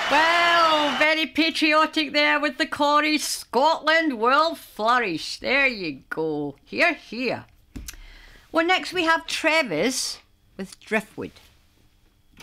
Well, very patriotic there with the Corries. Scotland will flourish. There you go. Hear, hear. Well, next we have Travis with Driftwood.